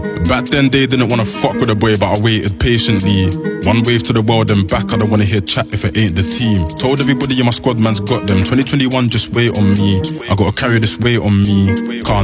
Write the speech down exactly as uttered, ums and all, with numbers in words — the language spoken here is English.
Back then they didn't wanna fuck with a boy, but I waited patiently. One wave to the world and back, I don't wanna hear chat if it ain't the team. Told everybody in my squad man's got them. Twenty twenty-one just wait on me, I gotta carry this weight on me. Can't